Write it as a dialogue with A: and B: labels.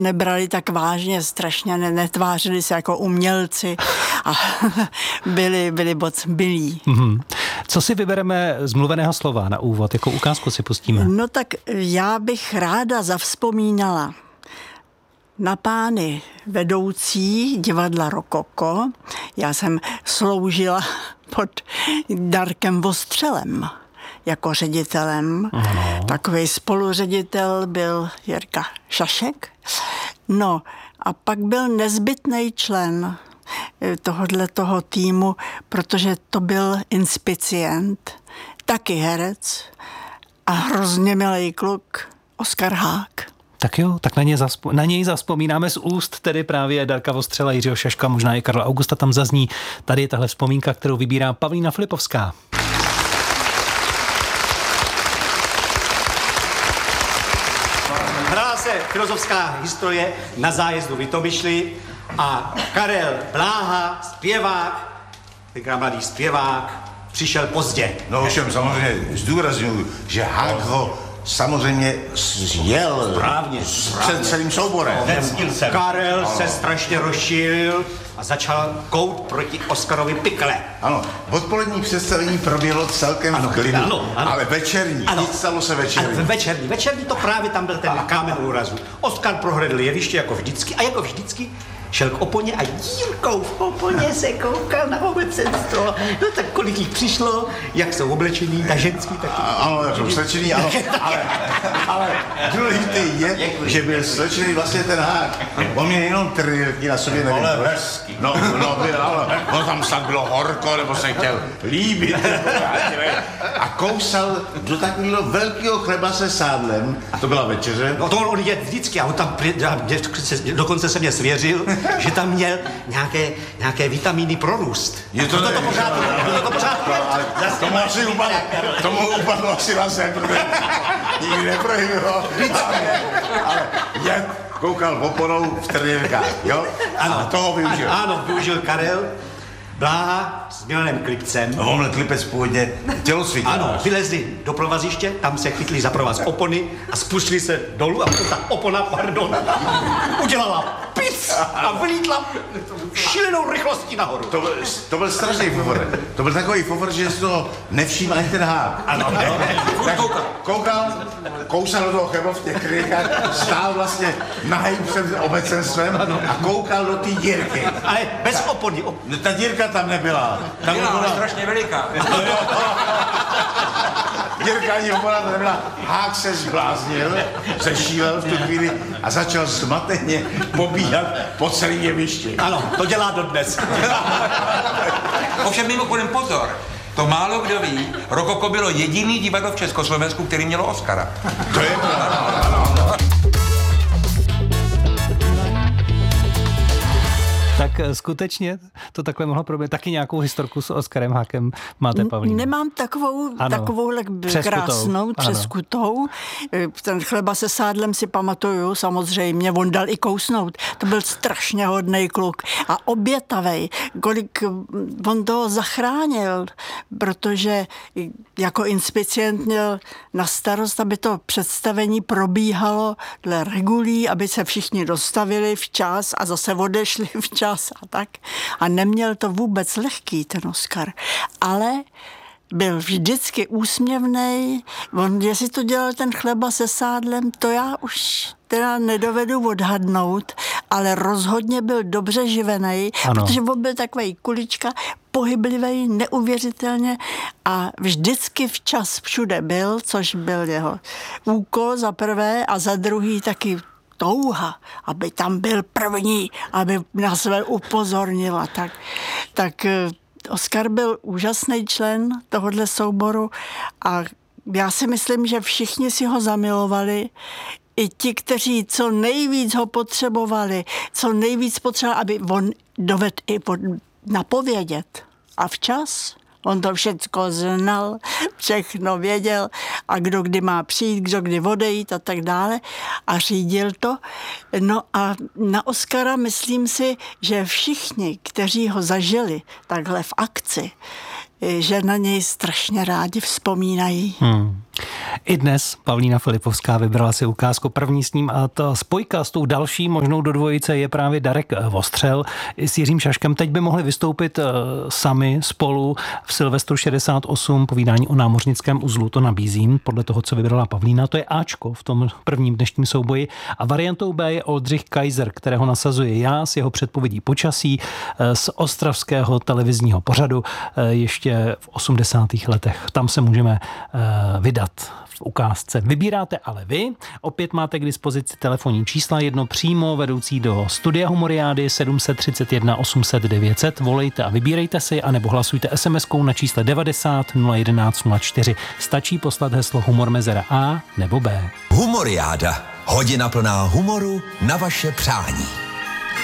A: nebrali tak vážně, strašně netvářili se jako umělci a byli moc milí.
B: Co si vybereme z mluveného slova na úvod? Jakou ukázku si pustíme?
A: No tak já bych ráda zavzpomínala na pány vedoucí divadla Rokoko. Já jsem sloužila pod Darkem Vostřelem jako ředitelem. Takový spoluředitel byl Jirka Šašek. No a pak byl nezbytný člen toho týmu, protože to byl inspicient, taky herec a hrozně milý kluk Oskar Hák.
B: Tak jo, tak na něj zavzpomínáme z úst tedy právě Darka Vostřela, Jiřího Šaška, možná i Karla Augusta tam zazní. Tady je tahle vzpomínka, kterou vybírá Pavlína Filipovská.
C: Hrála se filozofská historie na zájezdu v Litomyšli a Karel Bláha, zpěvák, tenkrát mladý zpěvák, přišel pozdě.
D: No ovšem samozřejmě zdůrazňuji, že Hák ho samozřejmě jel před celým souborem.
C: Karel se strašně rozšířil a začal kout proti Oskarovi Pikle.
D: Ano, odpolední představení proběhlo celkem v klidu, ale večerní, stalo se večerní.
C: Večerní to právě tam byl ten kámen úrazu. Oskar prohlédl jeviště jako vždycky a jako vždycky šel k oponě a dírkou v oponě se koukal na obecenstvo. No tak kolik jich přišlo, jak jsou oblečení, ta ženský taky.
D: Ano, jak jsou slečený, ano, ale důležitý je, že byl slečený vlastně ten Hák. On měl jenom trylky na sobě, nevím.
C: Ale hezký.
D: No, ale on tam snad bylo horko, nebo se chtěl líbit. A kousal do takového velkého chleba se sádlem, a to byla večeře.
C: No to on je vždycky, a on tam dokonce se mě svěřil, že tam měl nějaké vitamíny pro růst.
D: Je to pořád. Tomu upadlo asi na zem, protože nikdy neprohybil. Ale jak koukal oponou v trněvkách, jo?
C: Ano,
D: a toho využil.
C: Ano, využil Karel Bláha s Milanem Klipcem.
D: On byl Klipec původně tělocvikem.
C: Ano, vylezli do provaziště, tam se chytli za provaz opony a spustili se dolů a potom ta opona, udělala pic a vylítla šílenou rychlostí nahoru.
D: To byl strašný fofr. To byl takový fofr, že z toho nevšiml ani ten Hák.
C: Ano.
D: Kousal do toho chleba v těch krychách, stál vlastně nahý před obecenstvem a koukal do té dírky.
C: Ale bez opony.
D: Ta dírka tam nebyla. Tam
E: byla strašně veliká.
D: Dírka ani opona tam nebyla. Hák se zbláznil, zešílel v tu chvíli a začal zmateně pobíhat po celém jevišti.
C: Ano, to dělá dodnes.
E: Ovšem mimochodem pozor, to málo kdo ví, Rokoko bylo jediný divadlo v Československu, který mělo Oscara.
D: To je pravda.
B: Tak skutečně to takhle mohlo probět. Taky nějakou historku s Oskarem Hákem máte, Pavlína?
A: Nemám takovou krásnou třeskutou. Ten chleba se sádlem si pamatuju, samozřejmě, on dal i kousnout. To byl strašně hodnej kluk a obětavej, kolik on toho zachránil, protože jako inspicient měl na starost, aby to představení probíhalo dle regulí, aby se všichni dostavili včas a zase odešli včas a tak. A neměl to vůbec lehký, ten Oskar. Ale byl vždycky úsměvnej. On, jestli to dělal ten chleba se sádlem, to já už teda nedovedu odhadnout, ale rozhodně byl dobře živenej, protože on byl takovej kulička, pohyblivý, neuvěřitelně a vždycky včas všude byl, což byl jeho úkol za prvé a za druhý taky touha, aby tam byl první, aby nás upozornila. Tak Oskar byl úžasný člen tohohle souboru a já si myslím, že všichni si ho zamilovali, i ti, kteří co nejvíc ho potřebovali, aby on dovedl i napovědět. A včas. On to všecko znal, všechno věděl a kdo kdy má přijít, kdo kdy odejít a tak dále a řídil to. No a na Oskara myslím si, že všichni, kteří ho zažili takhle v akci, že na něj strašně rádi vzpomínají.
B: I dnes Pavlína Filipovská vybrala si ukázku první s ním a ta spojka s tou další možnou do dvojice je právě Darek Vostřel s Jiřím Šaškem. Teď by mohli vystoupit sami spolu v Silvestru 68, povídání o námořnickém uzlu, to nabízím, podle toho, co vybrala Pavlína. To je Ačko v tom prvním dnešním souboji a variantou B je Oldřich Kaiser, kterého nasazuje já s jeho předpovědí počasí z ostravského televizního pořadu ještě v 80. letech. Tam se můžeme vydat v ukázce. Vybíráte ale vy. Opět máte k dispozici telefonní čísla, jedno přímo vedoucí do studia Humoriády 731 800 900. Volejte a vybírejte si, anebo hlasujte SMS-kou na čísle 90 011 04. Stačí poslat heslo Humor mezera A nebo B.
F: Humoriáda. Hodina plná humoru na vaše přání.